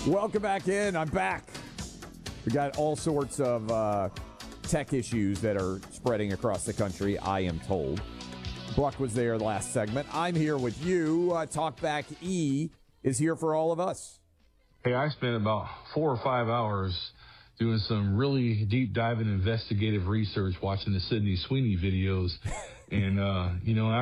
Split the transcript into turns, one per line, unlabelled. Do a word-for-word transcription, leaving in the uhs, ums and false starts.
Welcome back in. I'm back. We got all sorts of uh, tech issues that are spreading across the country, I am told. Buck was there last segment. I'm here with you. Uh, Talkback E is here for all of us.
Hey, I spent about four or five hours doing some really deep diving investigative research, watching the Sydney Sweeney videos. And, uh, you know,